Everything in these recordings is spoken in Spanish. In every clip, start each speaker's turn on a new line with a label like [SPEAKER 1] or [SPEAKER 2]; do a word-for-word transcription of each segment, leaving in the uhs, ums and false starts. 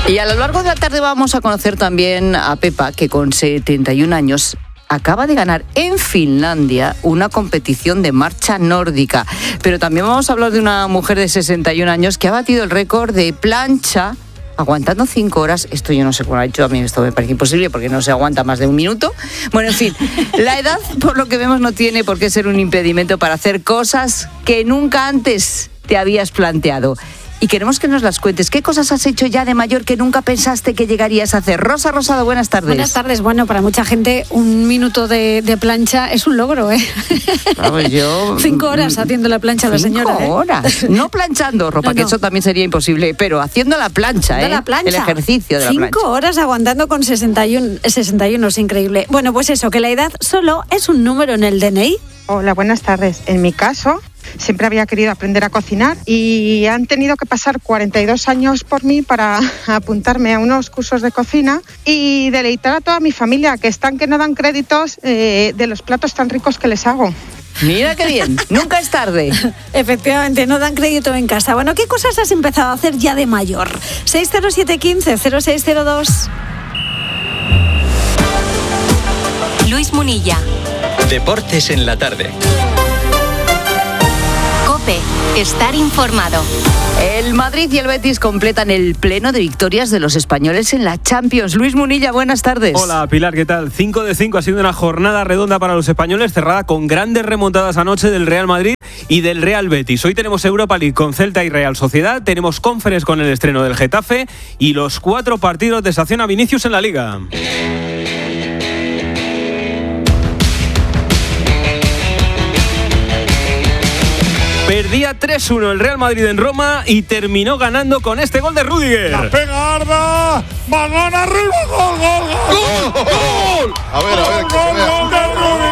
[SPEAKER 1] Y a lo largo de la tarde vamos a conocer también a Pepa, que con setenta y un años acaba de ganar en Finlandia una competición de marcha nórdica. Pero también vamos a hablar de una mujer de sesenta y un años que ha batido el récord de plancha aguantando cinco horas. Esto yo no sé cómo lo ha hecho, a mí esto me parece imposible porque no se aguanta más de un minuto. Bueno, en fin, la edad, por lo que vemos, no tiene por qué ser un impedimento para hacer cosas que nunca antes te habías planteado. Y queremos que nos las cuentes. ¿Qué cosas has hecho ya de mayor que nunca pensaste que llegarías a hacer? Rosa Rosado, buenas tardes.
[SPEAKER 2] Buenas tardes. Bueno, para mucha gente un minuto de, de plancha es un logro, ¿eh?
[SPEAKER 1] Vamos, yo...
[SPEAKER 2] Cinco horas haciendo la plancha a la señora.
[SPEAKER 1] Cinco horas. ¿eh? No planchando ropa, no, no. que eso también sería imposible, pero haciendo la plancha, ¿eh?
[SPEAKER 2] La plancha.
[SPEAKER 1] El ejercicio de la plancha.
[SPEAKER 2] Cinco horas aguantando con sesenta y uno, sesenta y uno, es increíble. Bueno, pues eso, que la edad solo es un número en el D N I.
[SPEAKER 3] Hola, buenas tardes. En mi caso, siempre había querido aprender a cocinar y han tenido que pasar cuarenta y dos años por mí para apuntarme a unos cursos de cocina y deleitar a toda mi familia, que están que no dan créditos eh, de los platos tan ricos que les hago.
[SPEAKER 1] Mira qué bien, nunca es tarde.
[SPEAKER 2] Efectivamente, no dan crédito en casa. Bueno, ¿qué cosas has empezado a hacer ya de mayor? seis cero siete uno cinco cero seis cero dos.
[SPEAKER 4] Luis Munilla.
[SPEAKER 5] Deportes en la tarde.
[SPEAKER 4] COPE, estar informado.
[SPEAKER 1] El Madrid y el Betis completan el pleno de victorias de los españoles en la Champions. Luis Munilla, buenas tardes.
[SPEAKER 6] Hola Pilar, ¿qué tal? cinco de cinco ha sido una jornada redonda para los españoles, cerrada con grandes remontadas anoche del Real Madrid y del Real Betis. Hoy tenemos Europa League con Celta y Real Sociedad, tenemos Conference con el estreno del Getafe y los cuatro partidos de sanción a Vinicius en la Liga. Perdía tres uno el Real Madrid en Roma y terminó ganando con este gol de Rüdiger.
[SPEAKER 7] La pega Arda, balón arriba, gol, gol, gol, gol, gol.
[SPEAKER 8] A ver, a ver,
[SPEAKER 7] gol, gol de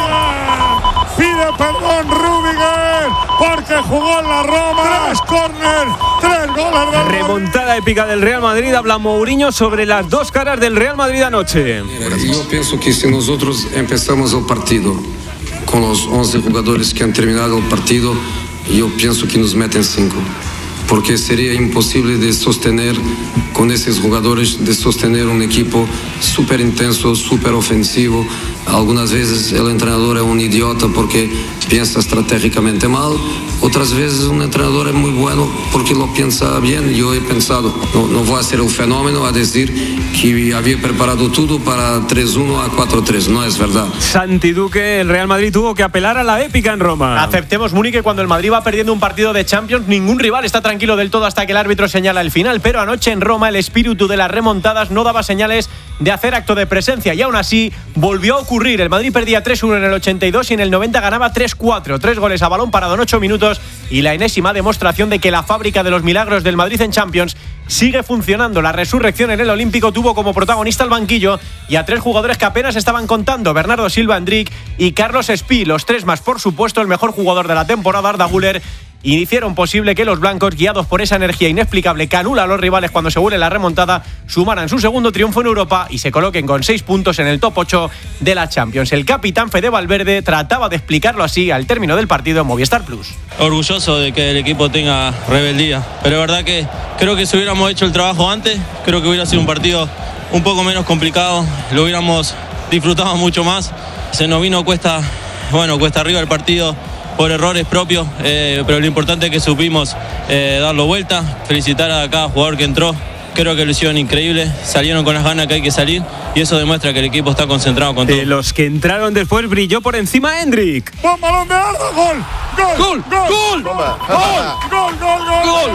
[SPEAKER 7] Rüdiger. Pide perdón Rüdiger porque jugó en la Roma. Tres córner, tres goles de
[SPEAKER 6] Remontada épica del Real Madrid. Habla Mourinho sobre las dos caras del Real Madrid anoche.
[SPEAKER 9] Yo pienso que si nosotros empezamos el partido con los once jugadores que han terminado el partido, yo pienso que nos meten cinco, porque sería imposible de sostener con esos jugadores, de sostener un equipo súper intenso, súper ofensivo. Algunas veces el entrenador es un idiota porque piensa estratégicamente mal, otras veces un entrenador es muy bueno porque lo piensa bien. Yo he pensado, no, no voy a hacer el fenómeno a decir que había preparado todo para tres uno a cuatro tres, no es verdad.
[SPEAKER 6] Santi Duque, el Real Madrid tuvo que apelar a la épica en Roma.
[SPEAKER 10] Aceptemos, Muni, que cuando el Madrid va perdiendo un partido de Champions, ningún rival está tranquilo del todo hasta que el árbitro señala el final, pero anoche en Roma el espíritu de las remontadas no daba señales de hacer acto de presencia y aún así volvió a ocurrir. El Madrid perdía tres uno en el ochenta y dos y en el noventa ganaba tres cuatro, tres goles a balón parado en ocho minutos y la enésima demostración de que la fábrica de los milagros del Madrid en Champions sigue funcionando. La resurrección en el Olímpico tuvo como protagonista al banquillo y a tres jugadores que apenas estaban contando: Bernardo Silva, Endrick y Carlos Espí, los tres más por supuesto el mejor jugador de la temporada, Arda Güler, y hicieron posible que los blancos, guiados por esa energía inexplicable que anula a los rivales cuando se vuelve la remontada, sumaran su segundo triunfo en Europa y se coloquen con seis puntos en el top ocho de la Champions. El capitán Fede Valverde trataba de explicarlo así al término del partido en Movistar Plus.
[SPEAKER 11] Orgulloso de que el equipo tenga rebeldía, pero es verdad que creo que si hubiéramos hecho el trabajo antes, creo que hubiera sido un partido un poco menos complicado, lo hubiéramos disfrutado mucho más. Se nos vino cuesta, bueno, cuesta arriba el partido por errores propios, eh, pero lo importante es que supimos eh, darlo vuelta. Felicitar a cada jugador que entró, creo que lo hicieron increíble, salieron con las ganas que hay que salir y eso demuestra que el equipo está concentrado con todo.
[SPEAKER 6] De los que entraron después brilló por encima Endrick.
[SPEAKER 7] ¡Buen balón de Arda! ¡Gol! ¡Gol!
[SPEAKER 11] ¡Gol! ¡Gol!
[SPEAKER 7] ¡Gol! ¡Gol! ¡Gol! ¡Gol! ¡Gol!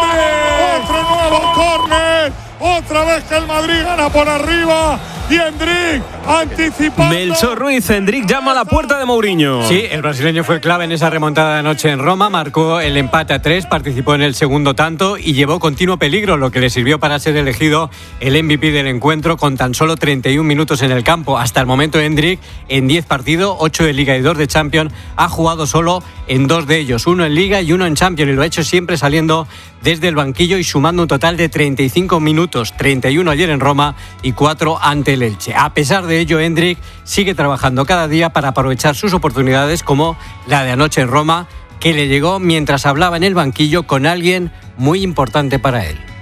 [SPEAKER 7] ¡Otro nuevo córner! Otra vez que el Madrid gana por arriba y Endrick anticipando.
[SPEAKER 6] Melchor Ruiz, Endrick llama a la puerta de Mourinho.
[SPEAKER 12] Sí, el brasileño fue clave en esa remontada de anoche en Roma, marcó el empate a tres, participó en el segundo tanto y llevó continuo peligro, lo que le sirvió para ser elegido el M V P del encuentro con tan solo treinta y un minutos en el campo. Hasta el momento Endrick en diez partidos, ocho de Liga y dos de Champions, ha jugado solo en dos de ellos, uno en Liga y uno en Champions, y lo ha hecho siempre saliendo desde el banquillo y sumando un total de treinta y cinco minutos, treinta y uno ayer en Roma y cuatro ante el Elche. A pesar de ello, Endrick sigue trabajando cada día para aprovechar sus oportunidades, como la de anoche en Roma, que le llegó mientras hablaba en el banquillo con alguien muy importante para él.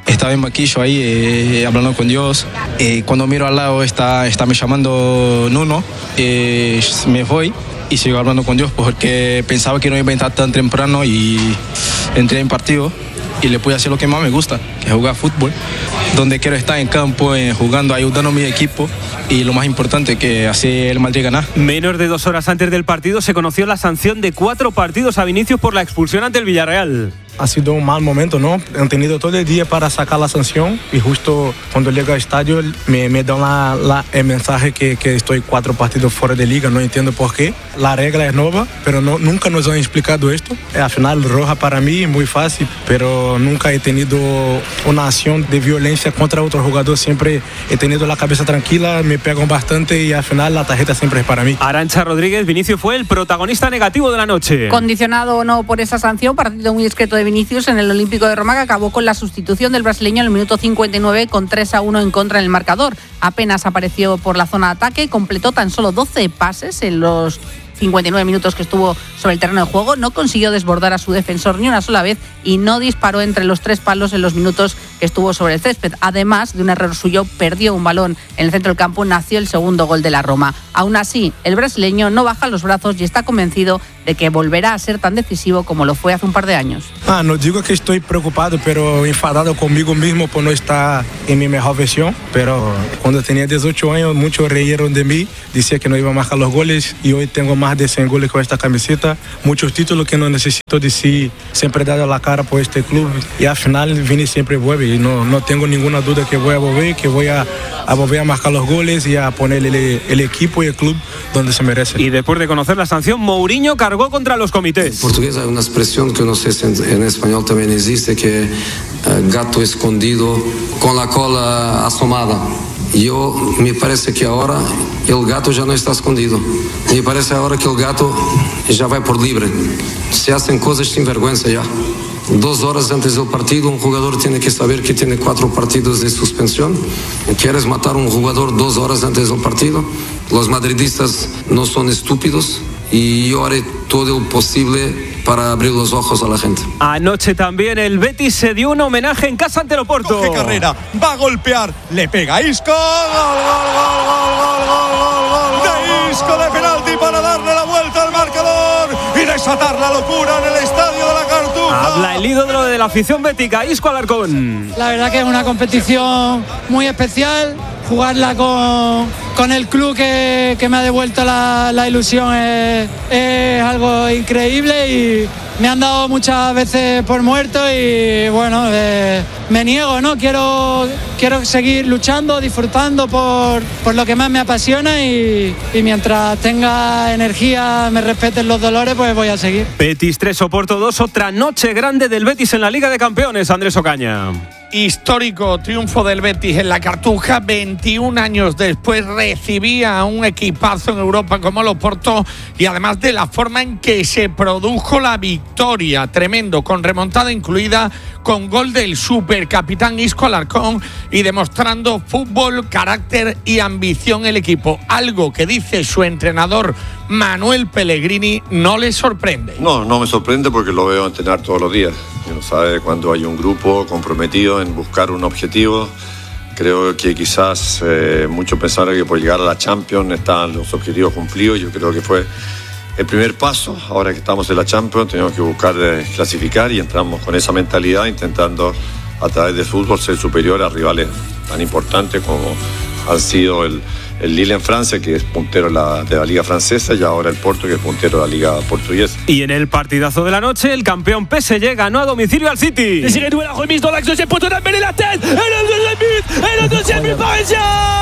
[SPEAKER 8] estaba en banquillo ahí eh, hablando con Dios. Eh, cuando miro al lado está, está me llamando Nuno, eh, me voy y sigo hablando con Dios porque pensaba que no iba a entrar tan temprano y entré en partido y le pude hacer lo que más me gusta, que es jugar fútbol, donde quiero estar en campo, eh, jugando, ayudando a mi equipo y lo más importante, que hacer el Madrid ganar.
[SPEAKER 6] Menos de dos horas antes del partido se conoció la sanción de cuatro partidos a Vinicius por la expulsión ante el Villarreal.
[SPEAKER 13] Ha sido un mal momento, ¿no? Han tenido todo el día para sacar la sanción y justo cuando llego al estadio me, me dan la, la, el mensaje que, que estoy cuatro partidos fuera de liga. No entiendo por qué. La regla es nueva, pero no, nunca nos han explicado esto. Al final, roja para mí es muy fácil, pero nunca he tenido una acción de violencia contra otro jugador. Siempre he tenido la cabeza tranquila, me pegan bastante y al final la tarjeta siempre es para mí.
[SPEAKER 6] Arantxa Rodríguez, Vinicius fue el protagonista negativo de la noche.
[SPEAKER 14] Condicionado o no por esa sanción, partido muy discreto de Vinicius en el Olímpico de Roma, que acabó con la sustitución del brasileño en el minuto cincuenta y nueve con tres a uno en contra en el marcador. Apenas apareció por la zona de ataque, completó tan solo doce pases en los cincuenta y nueve minutos que estuvo sobre el terreno de juego, no consiguió desbordar a su defensor ni una sola vez y no disparó entre los tres palos en los minutos que estuvo sobre el césped. Además de un error suyo, perdió un balón en el centro del campo, nació el segundo gol de la Roma. Aún así, el brasileño no baja los brazos y está convencido de que volverá a ser tan decisivo como lo fue hace un par de años.
[SPEAKER 13] Ah, no digo que estoy preocupado, pero enfadado conmigo mismo por no estar en mi mejor versión. Pero cuando tenía dieciocho años, muchos reyeron de mí, decía que no iba a marcar los goles y hoy tengo más de cien goles con esta camiseta, muchos títulos que no necesito decir, siempre he dado la cara por este club y al final Vini siempre vuelve y no, no tengo ninguna duda que voy a volver, que voy a, a volver a marcar los goles y a poner el, el equipo y el club donde se merece.
[SPEAKER 6] Y después de conocer la sanción, Mourinho cargó contra los comités.
[SPEAKER 9] En portugués hay una expresión que no sé si en, en español también existe, que eh, gato escondido con la cola asomada. Yo, me parece que ahora el gato ya no está escondido. Me parece ahora que el gato ya va por libre. Se hacen cosas sin vergüenza ya. Dos horas antes del partido, un jugador tiene que saber que tiene cuatro partidos de suspensión. ¿Quieres matar a un jugador dos horas antes del partido? Los madridistas no son estúpidos y yo haré todo lo posible para abrir los ojos a la gente.
[SPEAKER 6] Anoche también el Betis se dio un homenaje en casa ante el Oporto.
[SPEAKER 7] Coge carrera, va a golpear, le pega Isco. ¡Gol, gol, gol, gol, gol, gol, gol! De Isco de penalti para darle la vuelta al marcador y desatar la locura en el estadio de la Cartuja.
[SPEAKER 6] Habla el ídolo de la afición bética, Isco Alarcón.
[SPEAKER 15] La verdad que es una competición muy especial. Jugarla con, con el club que, que me ha devuelto la, la ilusión es, es algo increíble y me han dado muchas veces por muerto y bueno, eh, me niego, ¿no? Quiero, quiero seguir luchando, disfrutando por, por lo que más me apasiona y, y mientras tenga energía, me respeten los dolores, pues voy a seguir.
[SPEAKER 6] Betis tres, Oporto dos, otra noche grande del Betis en la Liga de Campeones, Andrés Ocaña.
[SPEAKER 16] Histórico triunfo del Betis en la Cartuja, veintiún años después recibía a un equipazo en Europa como el Oporto y además de la forma en que se produjo la victoria, tremendo, con remontada incluida, con gol del supercapitán Isco Alarcón y demostrando fútbol, carácter y ambición el equipo, algo que dice su entrenador Manuel Pellegrini no le sorprende.
[SPEAKER 17] No, no me sorprende porque lo veo entrenar todos los días. Uno sabe cuando hay un grupo comprometido en buscar un objetivo. Creo que quizás eh, muchos pensaron que por llegar a la Champions están los objetivos cumplidos. Yo creo que fue el primer paso. Ahora que estamos en la Champions tenemos que buscar eh, clasificar y entramos con esa mentalidad intentando a través de fútbol ser superior a rivales tan importantes como han sido el el Lille en Francia, que es puntero de la, de la Liga Francesa, y ahora el Porto, que es puntero de la Liga Portuguesa.
[SPEAKER 6] Y en el partidazo de la noche, el campeón P S G ganó a domicilio al City.
[SPEAKER 18] Désiré Doué la remise dans l'axe deuxième poteau d'Embélé la tête, et le deuxième but, et le deuxième but parisien,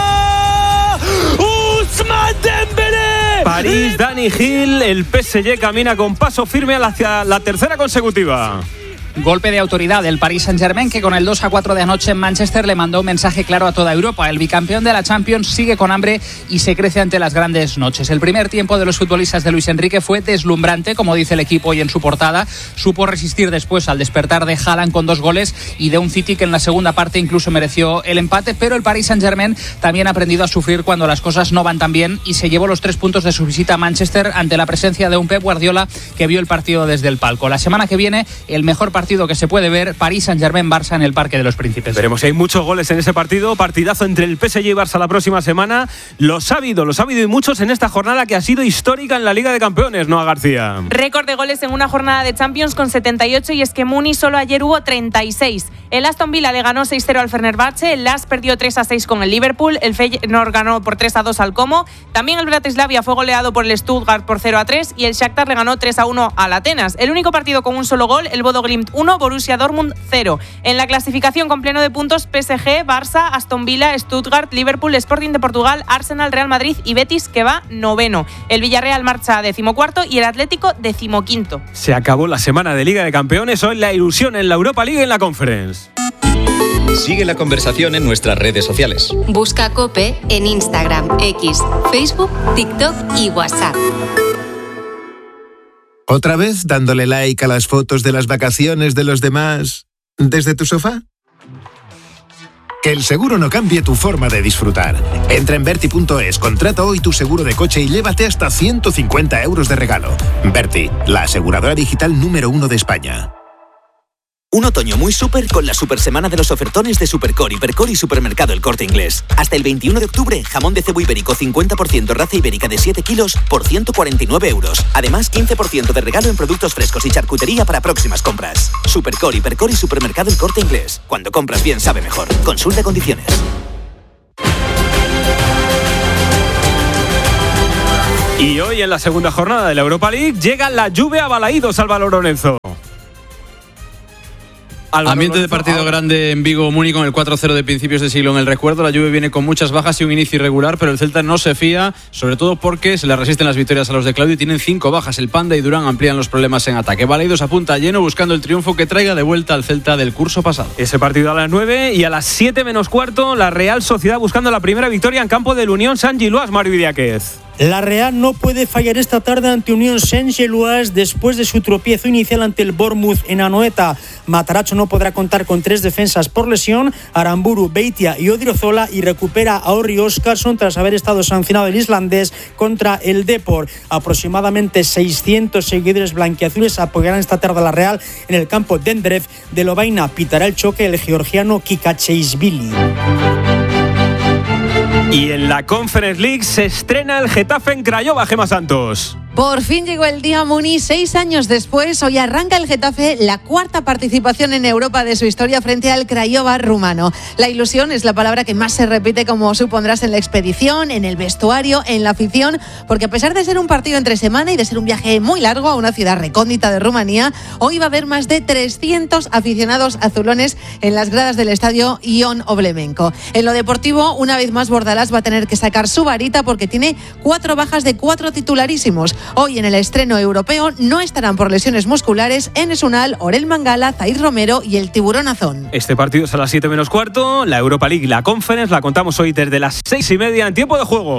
[SPEAKER 18] Ousmane Dembélé.
[SPEAKER 6] París, Dani Gil, el P S G camina con paso firme hacia la tercera consecutiva.
[SPEAKER 19] Golpe de autoridad del Paris Saint-Germain, que con el dos a cuatro de anoche en Manchester le mandó un mensaje claro a toda Europa. El bicampeón de la Champions sigue con hambre y se crece ante las grandes noches. El primer tiempo de los futbolistas de Luis Enrique fue deslumbrante, como dice el equipo hoy en su portada. Supo resistir después al despertar de Haaland con dos goles y de un City que en la segunda parte incluso mereció el empate, pero el Paris Saint-Germain también ha aprendido a sufrir cuando las cosas no van tan bien y se llevó los tres puntos de su visita a Manchester ante la presencia de un Pep Guardiola que vio el partido desde el palco. La semana que viene, el mejor partido partido que se puede ver, París Saint-Germain-Barça en el Parque de los Príncipes.
[SPEAKER 6] Veremos si hay muchos goles en ese partido. Partidazo entre el P S G y Barça la próxima semana. Los ha habido, los ha habido y muchos en esta jornada que ha sido histórica en la Liga de Campeones, Noa García.
[SPEAKER 20] Récord de goles en una jornada de Champions con setenta y ocho, y es que Muni solo ayer hubo treinta y seis. El Aston Villa le ganó seis cero al Fenerbahce, el L A S perdió tres a seis con el Liverpool, el Feyenoord ganó por tres a dos al Como, también el Bratislava fue goleado por el Stuttgart por cero a tres y el Shakhtar le ganó tres a uno al Atenas. El único partido con un solo gol, el Bodo Glimt uno, Borussia Dortmund cero. En la clasificación con pleno de puntos, P S G, Barça, Aston Villa, Stuttgart, Liverpool, Sporting de Portugal, Arsenal, Real Madrid y Betis, que va noveno. El Villarreal marcha decimocuarto y el Atlético decimoquinto.
[SPEAKER 6] Se acabó la semana de Liga de Campeones, hoy la ilusión en la Europa League y en la Conference.
[SPEAKER 5] Sigue la conversación en nuestras redes sociales.
[SPEAKER 4] Busca COPE en Instagram, X, Facebook, TikTok y WhatsApp.
[SPEAKER 21] ¿Otra vez dándole like a las fotos de las vacaciones de los demás desde tu sofá? Que el seguro no cambie tu forma de disfrutar. Entra en Berti punto es, contrata hoy tu seguro de coche y llévate hasta ciento cincuenta euros de regalo. Berti, la aseguradora digital número uno de España.
[SPEAKER 22] Un otoño muy súper con la super semana de los ofertones de Supercor, Hipercor y Supermercado El Corte Inglés. Hasta el veintiuno de octubre, jamón de cebo ibérico cincuenta por ciento raza ibérica de siete kilos por ciento cuarenta y nueve euros. Además, quince por ciento de regalo en productos frescos y charcutería para próximas compras. Supercor, Hipercor y Supermercado El Corte Inglés. Cuando compras bien, sabe mejor. Consulta condiciones.
[SPEAKER 6] Y hoy en la segunda jornada de la Europa League llega la Juve a Balaídos, Álvaro Lorenzo.
[SPEAKER 23] Álvaro Ambiente Lorenzo, de partido ahora. Grande en Vigo, Muni con el cuatro cero de principios de siglo en el recuerdo. La Juve viene con muchas bajas y un inicio irregular, pero el Celta no se fía, sobre todo porque se le resisten las victorias a los de Claudio y tienen cinco bajas. El Panda y Durán amplían los problemas en ataque. Balaídos apunta lleno buscando el triunfo que traiga de vuelta al Celta del curso pasado.
[SPEAKER 6] Ese partido a las nueve y a las siete menos cuarto la Real Sociedad buscando la primera victoria en campo del Unión Saint-Gilloise, Mario Idiáquez.
[SPEAKER 24] La Real no puede fallar esta tarde ante Unión Saint-Gilloise después de su tropiezo inicial ante el Bournemouth en Anoeta. Matarazzo no podrá contar con tres defensas por lesión, Aramburu, Beitia y Odriozola, y recupera a Orri Óskarsson tras haber estado sancionado el islandés contra el Depor. Aproximadamente seiscientos seguidores blanquiazules apoyarán esta tarde a la Real en el campo de Endrev de Lovaina. Pitará el choque el georgiano Kikacheishvili.
[SPEAKER 6] Y en la Conference League se estrena el Getafe en Craiova, Gemma Santos.
[SPEAKER 25] Por fin llegó el día, Muni. Seis años después, hoy arranca el Getafe la cuarta participación en Europa de su historia frente al Craiova rumano. La ilusión es la palabra que más se repite, como supondrás, en la expedición, en el vestuario, en la afición, porque a pesar de ser un partido entre semana y de ser un viaje muy largo a una ciudad recóndita de Rumanía, hoy va a haber más de trescientos aficionados azulones en las gradas del estadio Ion Oblemenko. En lo deportivo, una vez más Bordalás va a tener que sacar su varita porque tiene cuatro bajas de cuatro titularísimos. Hoy en el estreno europeo no estarán por lesiones musculares Enes Unal, Orel Mangala, Zaid Romero y el Tiburón Azón.
[SPEAKER 6] Este partido es a las siete menos cuarto. La Europa League, la Conference, la contamos hoy desde las seis y media en tiempo de juego.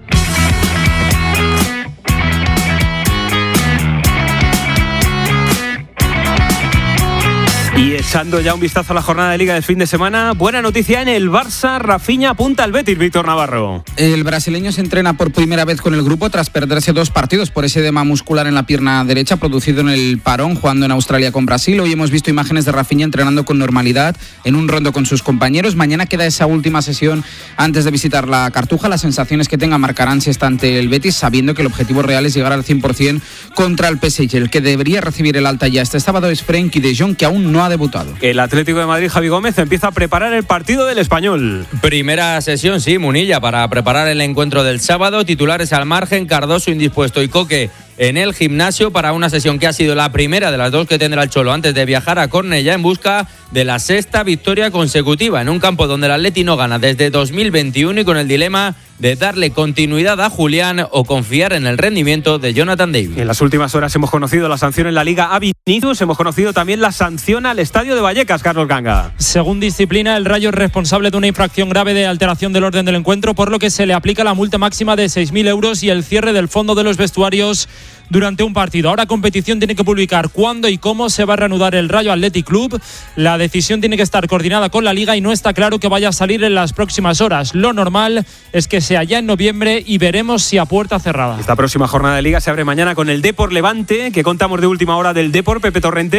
[SPEAKER 6] Y echando ya un vistazo a la jornada de Liga del fin de semana, buena noticia en el Barça. Rafinha apunta al Betis, Víctor Navarro.
[SPEAKER 26] El brasileño se entrena por primera vez con el grupo tras perderse dos partidos por ese edema muscular en la pierna derecha producido en el parón jugando en Australia con Brasil. Hoy hemos visto imágenes de Rafinha entrenando con normalidad en un rondo con sus compañeros. Mañana queda esa última sesión antes de visitar la Cartuja. Las sensaciones que tenga marcarán si está ante el Betis, sabiendo que el objetivo real es llegar al cien por ciento contra el P S G. El que debería recibir el alta ya este sábado es Frenkie de Jong, que aún no ha debutado.
[SPEAKER 6] El Atlético de Madrid, Javi Gómez, empieza a preparar el partido del Español.
[SPEAKER 27] Primera sesión, sí, Munilla, para preparar el encuentro del sábado. Titulares al margen, Cardoso indispuesto y Coque en el gimnasio para una sesión que ha sido la primera de las dos que tendrá el Cholo antes de viajar a Cornellá en busca de la sexta victoria consecutiva en un campo donde el Atleti no gana desde dos mil veintiuno y con el dilema de darle continuidad a Julián o confiar en el rendimiento de Jonathan David.
[SPEAKER 6] En las últimas horas hemos conocido la sanción en la Liga a Vinicius, hemos conocido también la sanción al Estadio de Vallecas, Carlos Ganga.
[SPEAKER 28] Según disciplina, el Rayo es responsable de una infracción grave de alteración del orden del encuentro, por lo que se le aplica la multa máxima de seis mil euros y el cierre del fondo de los vestuarios durante un partido. Ahora competición tiene que publicar cuándo y cómo se va a reanudar el Rayo Athletic Club. La decisión tiene que estar coordinada con la Liga y no está claro que vaya a salir en las próximas horas. Lo normal es que sea ya en noviembre y veremos si a puerta cerrada.
[SPEAKER 6] Esta próxima jornada de Liga se abre mañana con el Depor Levante. ¿Qué contamos de última hora del Depor, Pepe Torrente?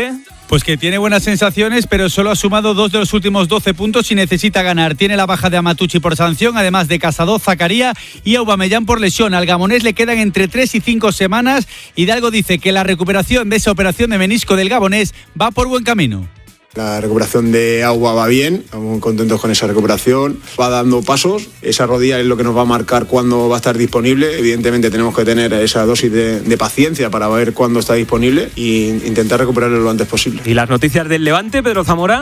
[SPEAKER 1] Pues que tiene buenas sensaciones, pero solo ha sumado dos de los últimos doce puntos y necesita ganar. Tiene la baja de Amatucci por sanción, además de Casado, Zakaria y Aubameyang por lesión. Al gamonés le quedan entre tres y cinco semanas. Hidalgo dice que la recuperación de esa operación de menisco del gabonés va por buen camino.
[SPEAKER 2] La recuperación de Agua va bien, estamos muy contentos con esa recuperación, va dando pasos, esa rodilla es lo que nos va a marcar cuándo va a estar disponible, evidentemente tenemos que tener esa dosis de, de paciencia para ver cuándo está disponible e intentar recuperarlo lo antes posible.
[SPEAKER 6] ¿Y las noticias del Levante, Pedro Zamora?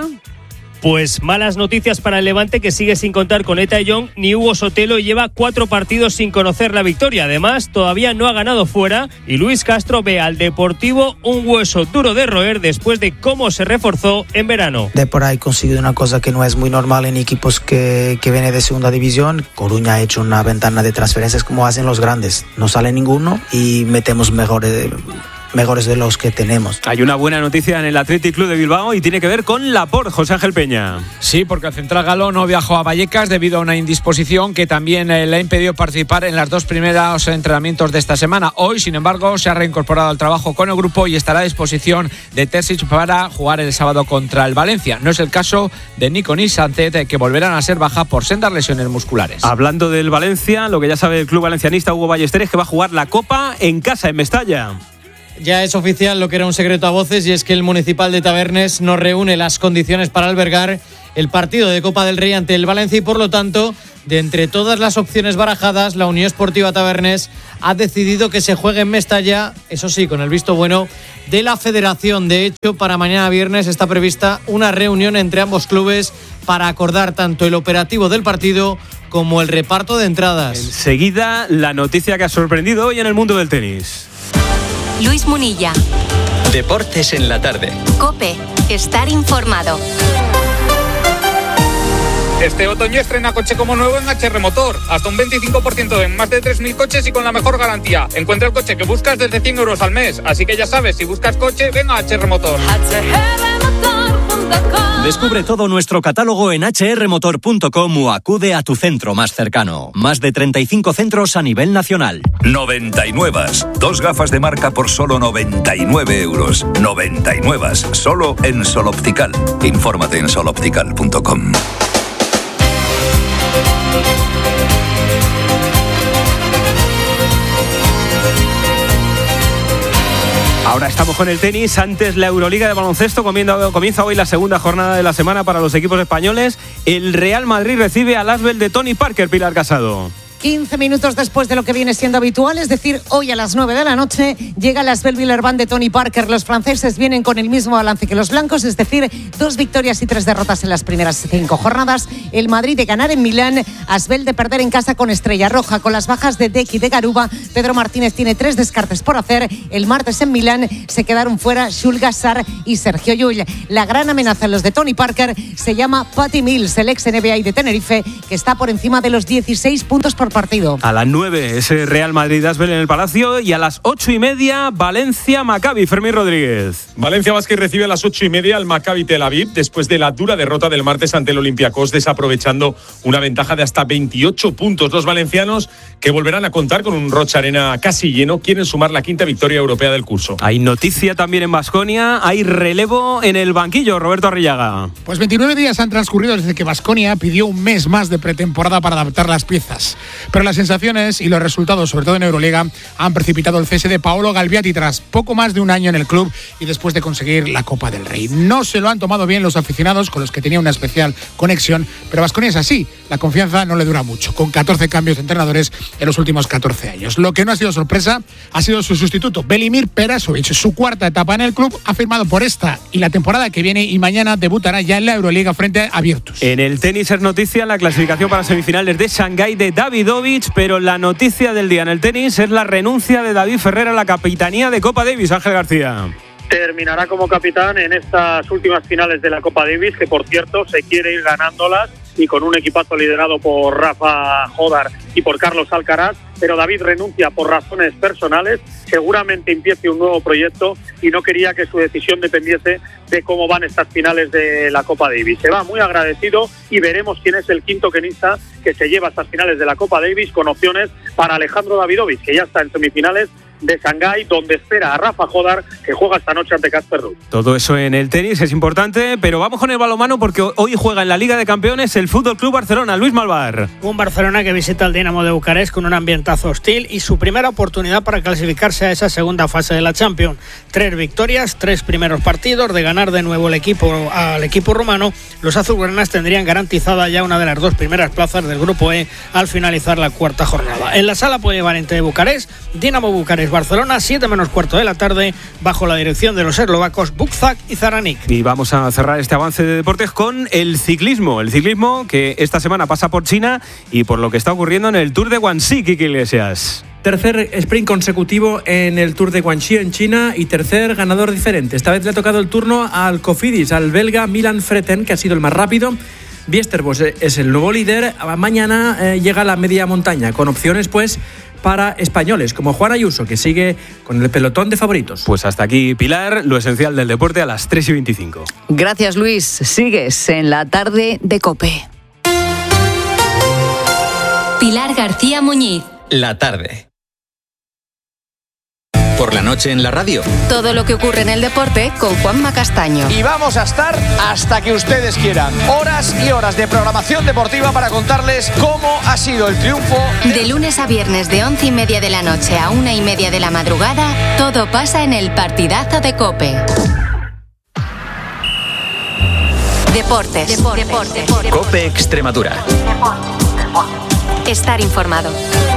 [SPEAKER 3] Pues malas noticias para el Levante, que sigue sin contar con Eta Young ni Hugo Sotelo y lleva cuatro partidos sin conocer la victoria. Además, todavía no ha ganado fuera y Luis Castro ve al Deportivo un hueso duro de roer después de cómo se reforzó en verano.
[SPEAKER 8] Depor ha conseguido una cosa que no es muy normal en equipos que, que vienen de segunda división. Coruña ha hecho una ventana de transferencias como hacen los grandes. No sale ninguno y metemos mejores... mejores de los que tenemos.
[SPEAKER 6] Hay una buena noticia en el Athletic Club de Bilbao y tiene que ver con Laporte, José Ángel Peña.
[SPEAKER 10] Sí, porque el central galo no viajó a Vallecas debido a una indisposición que también eh, le ha impedido participar en los dos primeros entrenamientos de esta semana. Hoy, sin embargo, se ha reincorporado al trabajo con el grupo y estará a disposición de Terzic para jugar el sábado contra el Valencia. No es el caso de Nico ni Sancet, que volverán a ser baja por sendas lesiones musculares.
[SPEAKER 6] Hablando del Valencia, lo que ya sabe el club valencianista Hugo Ballesteres, que va a jugar la Copa en casa, en Mestalla.
[SPEAKER 3] Ya es oficial lo que era un secreto a voces, y es que el Municipal de Tabernes no reúne las condiciones para albergar el partido de Copa del Rey ante el Valencia y, por lo tanto, de entre todas las opciones barajadas, la Unión Esportiva Tabernes ha decidido que se juegue en Mestalla, eso sí, con el visto bueno de la Federación. De hecho, para mañana viernes está prevista una reunión entre ambos clubes para acordar tanto el operativo del partido como el reparto de entradas.
[SPEAKER 6] Enseguida, la noticia que ha sorprendido hoy en el mundo del tenis.
[SPEAKER 4] Luis Munilla.
[SPEAKER 5] Deportes en la tarde.
[SPEAKER 4] COPE. Estar informado.
[SPEAKER 11] Este otoño estrena coche como nuevo en H R Motor. Hasta un veinticinco por ciento en más de tres mil coches y con la mejor garantía. Encuentra el coche que buscas desde cien euros al mes. Así que ya sabes, si buscas coche, ven a H R Motor.
[SPEAKER 12] Descubre todo nuestro catálogo en hache erre motor punto com o acude a tu centro más cercano. Más de treinta y cinco centros a nivel nacional.
[SPEAKER 14] noventa y nueve. Dos gafas de marca por solo noventa y nueve euros. noventa y nueve. Solo en Sol Optical. Infórmate en sol optical punto com.
[SPEAKER 6] Ahora estamos con el tenis, antes la Euroliga de baloncesto, comienza hoy la segunda jornada de la semana para los equipos españoles. El Real Madrid recibe al Asvel de Tony Parker, Pilar Casado.
[SPEAKER 29] quince minutos después de lo que viene siendo habitual, es decir, hoy a las nueve de la noche, llega la Asvel Villeurbanne de Tony Parker. Los franceses vienen con el mismo balance que los blancos, es decir, dos victorias y tres derrotas en las primeras cinco jornadas. El Madrid de ganar en Milán, Asvel de perder en casa con Estrella Roja. Con las bajas de Deck y de Garuba, Pedro Martínez tiene tres descartes por hacer. El martes en Milán se quedaron fuera Jules Gassar y Sergio Llull. La gran amenaza en los de Tony Parker se llama Patty Mills, el ex N B A de Tenerife, que está por encima de los dieciséis puntos por partido.
[SPEAKER 6] A las nueve ese Real Madrid-Asvel en el Palacio, y a las ocho y media Valencia-Maccabi. Fermín Rodríguez.
[SPEAKER 30] Valencia Basket recibe a las ocho y media al Maccabi Tel Aviv después de la dura derrota del martes ante el Olympiacos, desaprovechando una ventaja de hasta veintiocho puntos. Los valencianos, que volverán a contar con un Rocha Arena casi lleno, quieren sumar la quinta victoria europea del curso.
[SPEAKER 6] Hay noticia también en Baskonia, hay relevo en el banquillo. Roberto Arrillaga.
[SPEAKER 31] Pues veintinueve días han transcurrido desde que Baskonia pidió un mes más de pretemporada para adaptar las piezas, pero las sensaciones y los resultados, sobre todo en Euroliga, han precipitado el cese de Paolo Galbiati tras poco más de un año en el club y después de conseguir la Copa del Rey. No se lo han tomado bien los aficionados, con los que tenía una especial conexión, pero Baskonia es así, la confianza no le dura mucho, con catorce cambios de entrenadores en los últimos catorce años. Lo que no ha sido sorpresa ha sido su sustituto, Velimir Perasovic. Su cuarta etapa en el club, ha firmado por esta y la temporada que viene, y mañana debutará ya en la Euroliga frente a Virtus.
[SPEAKER 6] En el tenis es noticia la clasificación para semifinales de Shanghái de Davidovich, pero la noticia del día en el tenis es la renuncia de David Ferrer a la capitanía de Copa Davis. Ángel García.
[SPEAKER 32] Terminará como capitán en estas últimas finales de la Copa Davis, que por cierto se quiere ir ganándolas, y con un equipazo liderado por Rafa Jodar y por Carlos Alcaraz, pero David renuncia por razones personales, seguramente empiece un nuevo proyecto y no quería que su decisión dependiese de cómo van estas finales de la Copa Davis. Se va muy agradecido y veremos quién es el quinto tenista que se lleva a estas finales de la Copa Davis, con opciones para Alejandro Davidovich, que ya está en semifinales de Shanghái, donde espera a Rafa Jodar, que juega esta noche ante Casper Ruud.
[SPEAKER 6] Todo eso en el tenis es importante, pero vamos con el balonmano porque hoy juega en la Liga de Campeones el Fútbol Club Barcelona. Luis Malvar.
[SPEAKER 7] Un Barcelona que visita al Dinamo de Bucarest con un ambientazo hostil y su primera oportunidad para clasificarse a esa segunda fase de la Champions. Tres victorias, tres primeros partidos. De ganar de nuevo el equipo al equipo rumano, los azulgranas tendrían garantizada ya una de las dos primeras plazas del grupo E al finalizar la cuarta jornada. En la sala polivalente de Bucarest, Dinamo Bucarest Barcelona, siete menos cuarto de la tarde, bajo la dirección de los eslovacos Bukzak y Zaranik.
[SPEAKER 6] Y vamos a cerrar este avance de deportes con el ciclismo. El ciclismo que esta semana pasa por China y por lo que está ocurriendo en el Tour de Guangxi, Kike Iglesias.
[SPEAKER 9] Tercer sprint consecutivo en el Tour de Guangxi en China y tercer ganador diferente. Esta vez le ha tocado el turno al Cofidis, al belga Milan Freten, que ha sido el más rápido. Biestervos es el nuevo líder. Mañana eh, llega la media montaña, con opciones pues para españoles, como Juan Ayuso, que sigue con el pelotón de favoritos.
[SPEAKER 6] Pues hasta aquí, Pilar, lo esencial del deporte a las tres y veinticinco.
[SPEAKER 13] Gracias, Luis. Sigues en la tarde de COPE.
[SPEAKER 4] Pilar García Muñiz.
[SPEAKER 5] La tarde. Por la noche en la radio.
[SPEAKER 4] Todo lo que ocurre en el deporte con Juanma Castaño.
[SPEAKER 15] Y vamos a estar hasta que ustedes quieran. Horas y horas de programación deportiva para contarles cómo ha sido el triunfo.
[SPEAKER 4] De lunes a viernes de once y media de la noche a una y media de la madrugada, todo pasa en el partidazo de COPE. Deportes. Deportes. Deportes. Deportes.
[SPEAKER 5] COPE Extremadura.
[SPEAKER 4] Deportes. Deportes. Estar informado.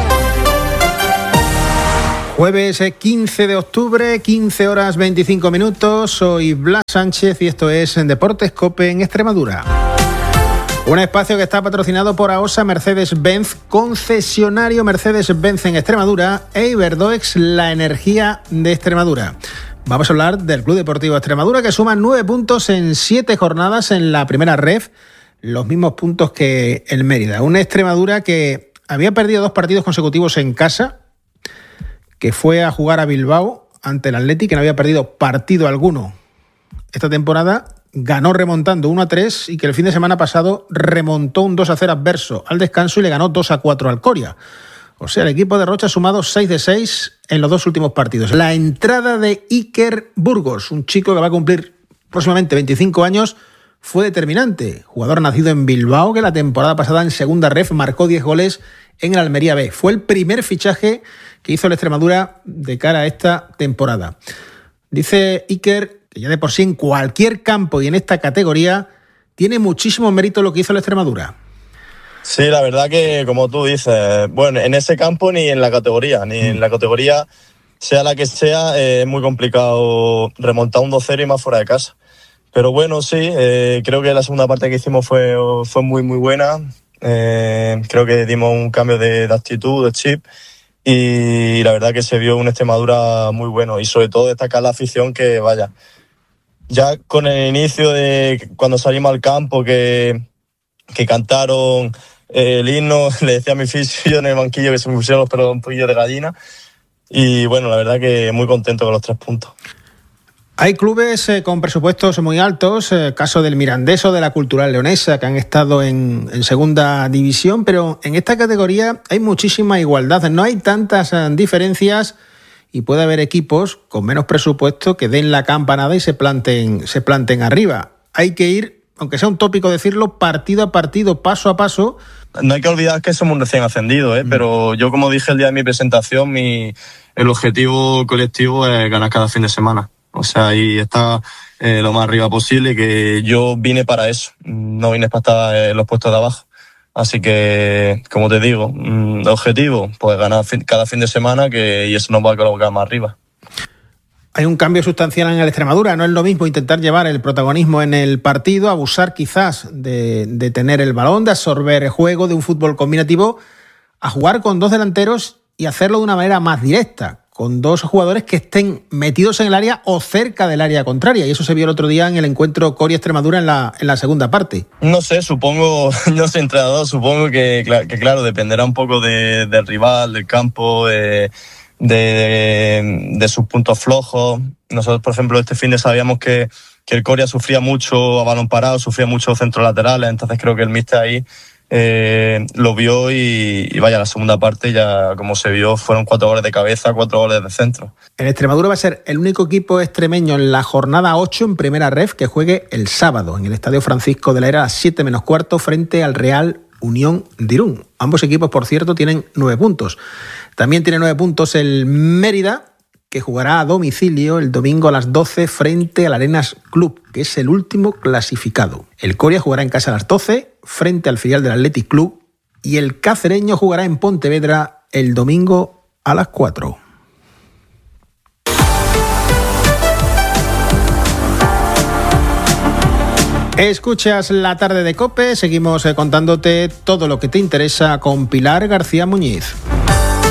[SPEAKER 16] Jueves quince de octubre, quince horas veinticinco minutos. Soy Blas Sánchez y esto es en Deportes COPE en Extremadura. Un espacio que está patrocinado por AOSA Mercedes-Benz, concesionario Mercedes-Benz en Extremadura, e Iberdoex, la energía de Extremadura. Vamos a hablar del Club Deportivo Extremadura, que suma nueve puntos en siete jornadas en la primera ref, los mismos puntos que el Mérida. Una Extremadura que había perdido dos partidos consecutivos en casa, que fue a jugar a Bilbao ante el Athletic, que no había perdido partido alguno esta temporada, ganó remontando uno a tres y que el fin de semana pasado remontó un dos a cero adverso al descanso y le ganó dos a cuatro al Coria. O sea, el equipo de Rocha ha sumado seis de seis en los dos últimos partidos. La entrada de Iker Burgos, un chico que va a cumplir próximamente veinticinco años, fue determinante. Jugador nacido en Bilbao, que la temporada pasada en segunda ref marcó diez goles en el Almería B. Fue el primer fichaje que hizo la Extremadura de cara a esta temporada. Dice Iker que ya de por sí en cualquier campo y en esta categoría tiene muchísimo mérito lo que hizo la Extremadura.
[SPEAKER 17] Sí, la verdad que, como tú dices, bueno, en ese campo ni en la categoría, ni en la categoría, sea la que sea, eh, es muy complicado remontar un dos cero y más fuera de casa. Pero bueno, sí, eh, creo que la segunda parte que hicimos fue, fue muy, muy buena. Eh, creo que dimos un cambio de, de actitud, de chip, y la verdad que se vio una Extremadura muy bueno, y sobre todo destacar la afición, que vaya, ya con el inicio de cuando salimos al campo, que, que cantaron eh, el himno, le decía a mi fisio en el banquillo que se me pusieron los pelos un poquillo de gallina, y bueno, la verdad que muy contento con los tres puntos.
[SPEAKER 16] Hay clubes eh, con presupuestos muy altos, eh, caso del Mirandés o de la Cultural Leonesa, que han estado en, en segunda división, pero en esta categoría hay muchísima igualdad, no hay tantas eh, diferencias y puede haber equipos con menos presupuesto que den la campanada y se planten, se planten arriba. Hay que ir, aunque sea un tópico decirlo, partido a partido, paso a paso.
[SPEAKER 17] No hay que olvidar que somos un recién ascendido, ¿eh? Mm. Pero yo, como dije el día de mi presentación, mi, el objetivo colectivo es ganar cada fin de semana. O sea, ahí está eh, lo más arriba posible, que yo vine para eso, no vine para estar en los puestos de abajo. Así que, como te digo, el objetivo, pues ganar fin, cada fin de semana, que, y eso nos va a colocar más arriba.
[SPEAKER 16] Hay un cambio sustancial en el Extremadura, no es lo mismo intentar llevar el protagonismo en el partido, abusar quizás de, de tener el balón, de absorber el juego, de un fútbol combinativo, a jugar con dos delanteros y hacerlo de una manera más directa, con dos jugadores que estén metidos en el área o cerca del área contraria. Y eso se vio el otro día en el encuentro Coria-Extremadura en la, en la segunda parte.
[SPEAKER 17] No sé, supongo, no soy entrenador, supongo que, que claro, dependerá un poco de, del rival, del campo, de, de, de sus puntos flojos. Nosotros, por ejemplo, este fin de sabíamos que, que el Coria sufría mucho a balón parado, sufría mucho centros laterales, entonces creo que el míster ahí eh, lo vio y, y vaya, la segunda parte ya como se vio fueron cuatro goles de cabeza, cuatro goles de centro.
[SPEAKER 16] El Extremadura va a ser el único equipo extremeño en la jornada ocho en primera ref que juegue el sábado en el Estadio Francisco de la Era a las siete menos cuarto frente al Real Unión de Irún. Ambos equipos, por cierto, tienen nueve puntos. También tiene nueve puntos el Mérida, que jugará a domicilio el domingo a las doce frente al Arenas Club, que es el último clasificado. El Coria jugará en casa a las doce frente al filial del Athletic Club y el Cacereño jugará en Pontevedra el domingo a las cuatro. Escuchas La Tarde de COPE, seguimos contándote todo lo que te interesa con Pilar García Muñiz.